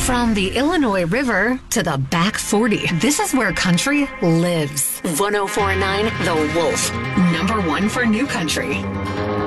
From the Illinois River to the back 40, this is where country lives. 104.9 The Wolf, #1 for new country.